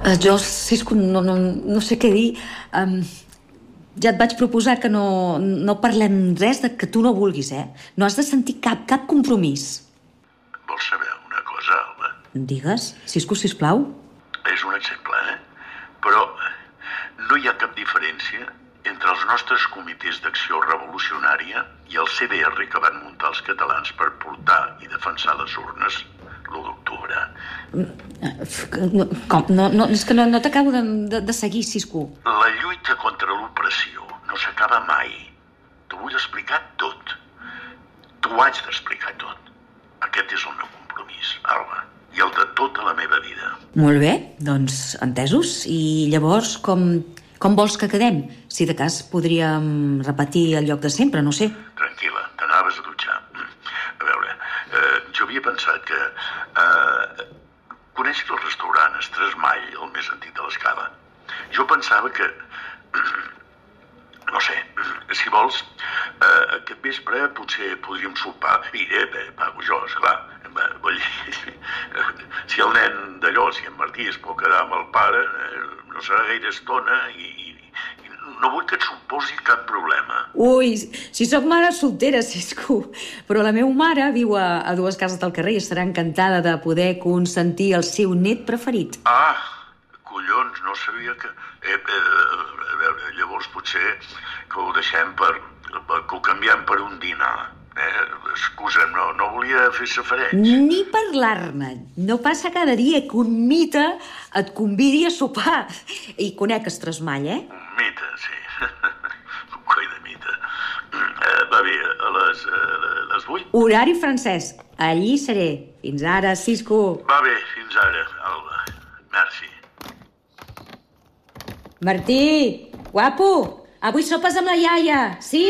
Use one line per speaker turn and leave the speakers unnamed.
Jo, Cisco, no sé què dir. Ja et vaig proposar que no parlem res de que tu no vulguis, eh? No has de sentir cap compromís.
Vols saber una cosa, Alba?
Digues, Cisco, sisplau.
És un exemple, Però no hi ha cap diferència entre els nostres comitès d'acció revolucionària i el CDR que van muntar els catalans per portar i defensar les urnes l'1 d'octubre.
Com? No, és que no t'acabo de seguir, Cisco.
La lluita contra l'opressió no s'acaba mai. T'ho vull explicar tot. T'ho haig d'explicar tot. Aquest és el meu compromís, Alba, i el de tota la meva vida.
Molt bé, doncs entesos. I llavors, com vols que quedem? Si de cas podríem repetir el lloc de sempre, no sé.
Tranquil·la, t'anaves a dutxar. A veure, jo havia pensat que... Coneixes el restaurant Estresmall, el més antic de l'Escala? Jo pensava que... No sé, si vols, aquest vespre potser podríem sopar. I pago jo, esclar. Vull dir, si el nen d'allò, si en Martí es pot quedar amb el pare, no serà gaire estona i no vull que et suposi cap problema.
Ui, si sóc mare soltera, Cisco. Però la meva mare viu a 2 cases del carrer i estarà encantada de poder consentir el seu net preferit.
Ah, collons, no sabia que... A veure, llavors potser que ho deixem que ho canviem per un dinar. Excusa, no volia fer safareig.
Ni parlar-ne. No passa cada dia que un mite et convidi a sopar. I conec Estresmall,
Un mite, sí. Un coi de mite. Va bé, a les 8?
Horari francès. Allí seré. Fins ara, Cisco.
Va bé, fins ara, Alba. Merci.
Martí, guapo, avui sopes amb la iaia, sí?